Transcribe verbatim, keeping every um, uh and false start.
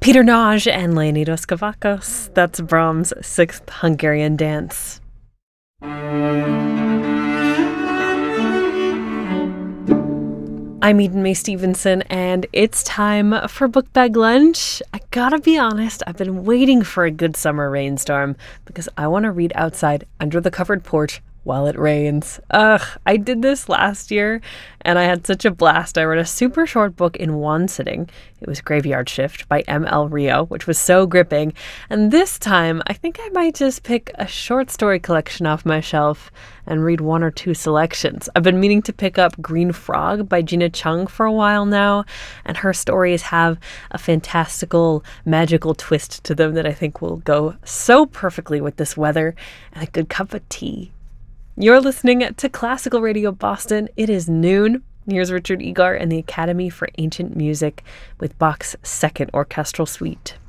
Peter Nagy and Leonidas Kavakos. That's Brahms' Sixth Hungarian Dance. I'm Eden May Stevenson, and it's time for Book Bag Lunch. I gotta be honest, I've been waiting for a good summer rainstorm because I want to read outside under the covered porch while it rains. Ugh, I did this last year, and I had such a blast. I read a super short book in one sitting. It was Graveyard Shift by M L Rio, which was so gripping. And this time, I think I might just pick a short story collection off my shelf and read one or two selections. I've been meaning to pick up Green Frog by Gina Chung for a while now, and her stories have a fantastical, magical twist to them that I think will go so perfectly with this weather and a good cup of tea. You're listening to Classical Radio Boston. It is noon. Here's Richard Egar and the Academy for Ancient Music with Bach's Second Orchestral Suite.